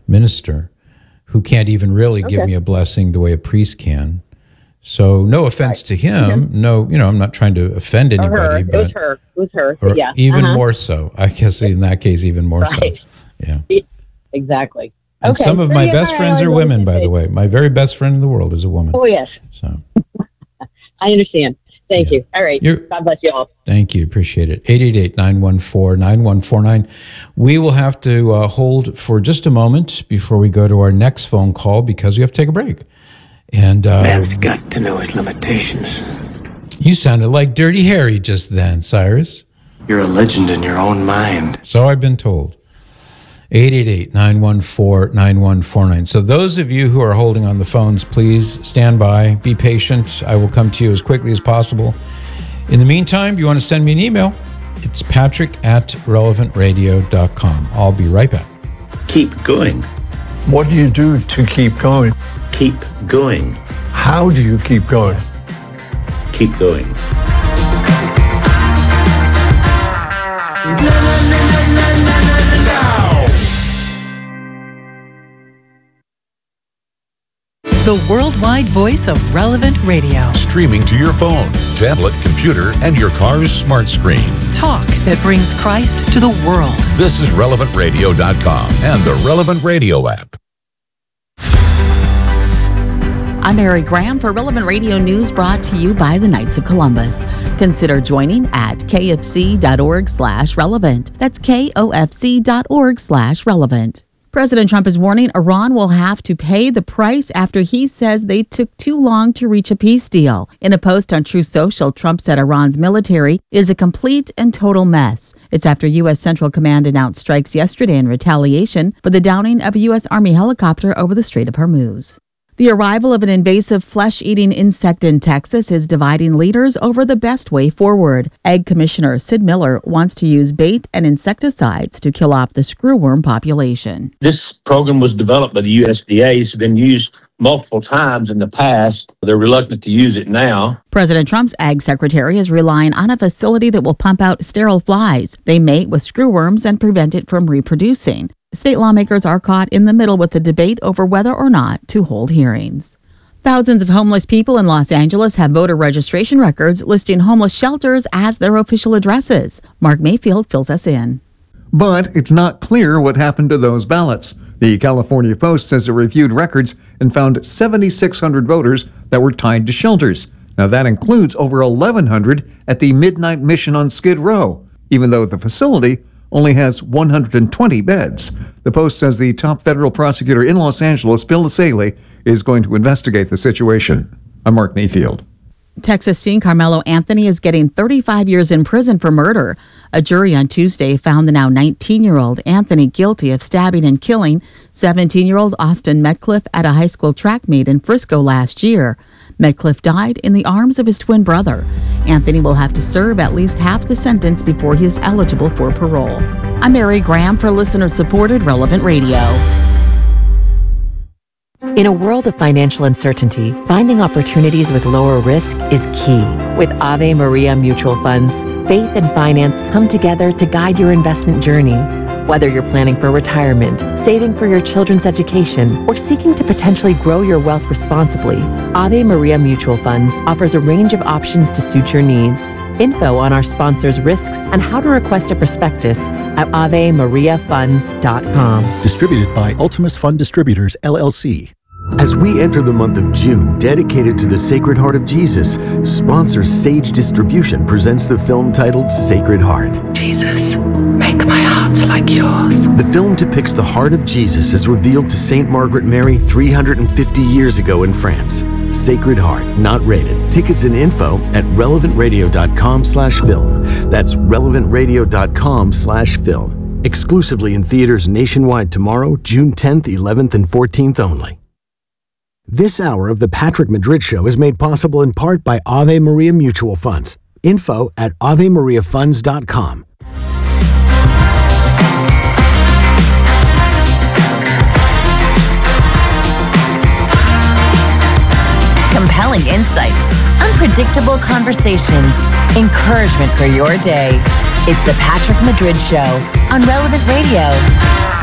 minister who can't even really give me a blessing the way a priest can. So no offense to him. No, I'm not trying to offend anybody. But it was her. But yeah. Even more so. I guess in that case, even more so. Yeah. Exactly. And some of my best friends are women, by the way. My very best friend in the world is a woman. Oh, yes. So I understand. Thank you. All right. God bless you all. Thank you. Appreciate it. 888-914-9149. We will have to hold for just a moment before we go to our next phone call because we have to take a break. And man's got to know his limitations. You sounded like Dirty Harry just then, Cyrus. You're a legend in your own mind. So I've been told. 888-914-9149. So those of you who are holding on the phones, please stand by. Be patient. I will come to you as quickly as possible. In the meantime, if you want to send me an email, it's patrick@relevantradio.com. I'll be right back. Keep going. What do you do to keep going? Keep going. How do you keep going? Keep going. The worldwide voice of Relevant Radio. Streaming to your phone, tablet, computer, and your car's smart screen. Talk that brings Christ to the world. This is RelevantRadio.com and the Relevant Radio app. I'm Mary Graham for Relevant Radio News, brought to you by the Knights of Columbus. Consider joining at kfc.org/relevant. That's kofc.org/relevant. President Trump is warning Iran will have to pay the price after he says they took too long to reach a peace deal. In a post on Truth Social, Trump said Iran's military is a complete and total mess. It's after U.S. Central Command announced strikes yesterday in retaliation for the downing of a U.S. Army helicopter over the Strait of Hormuz. The arrival of an invasive flesh-eating insect in Texas is dividing leaders over the best way forward. Ag Commissioner Sid Miller wants to use bait and insecticides to kill off the screwworm population. This program was developed by the USDA. It's been used multiple times in the past. They're reluctant to use it now. President Trump's ag secretary is relying on a facility that will pump out sterile flies. They mate with screwworms and prevent it from reproducing. State lawmakers are caught in the middle with the debate over whether or not to hold hearings. Thousands of homeless people in Los Angeles have voter registration records listing homeless shelters as their official addresses. Mark Mayfield fills us in. But it's not clear what happened to those ballots. The California Post says it reviewed records and found 7,600 voters that were tied to shelters. Now that includes over 1,100 at the Midnight Mission on Skid Row, even though the facility only has 120 beds. The Post says the top federal prosecutor in Los Angeles, Bill Nassali, is going to investigate the situation. I'm Mark Mayfield. Texas teen Carmelo Anthony is getting 35 years in prison for murder. A jury on Tuesday found the now 19-year-old Anthony guilty of stabbing and killing 17-year-old Austin Metcalf at a high school track meet in Frisco last year. Metcalf died in the arms of his twin brother. Anthony will have to serve at least half the sentence before he is eligible for parole. I'm Mary Graham for listener-supported Relevant Radio. In a world of financial uncertainty, finding opportunities with lower risk is key. With Ave Maria Mutual Funds, faith and finance come together to guide your investment journey. Whether you're planning for retirement, saving for your children's education, or seeking to potentially grow your wealth responsibly, Ave Maria Mutual Funds offers a range of options to suit your needs. Info on our sponsors' risks and how to request a prospectus at AveMariaFunds.com. Distributed by Ultimus Fund Distributors, LLC. As we enter the month of June, dedicated to the Sacred Heart of Jesus, sponsor Sage Distribution presents the film titled Sacred Heart. Jesus, make my heart like yours. The film depicts the heart of Jesus as revealed to Saint Margaret Mary 350 years ago in France. Sacred Heart, not rated. Tickets and info at relevantradio.com/film. That's relevantradio.com/film. Exclusively in theaters nationwide tomorrow, June 10th, 11th, and 14th only. This hour of The Patrick Madrid Show is made possible in part by Ave Maria Mutual Funds. Info at AveMariaFunds.com. Compelling insights, unpredictable conversations, encouragement for your day. It's The Patrick Madrid Show on Relevant Radio.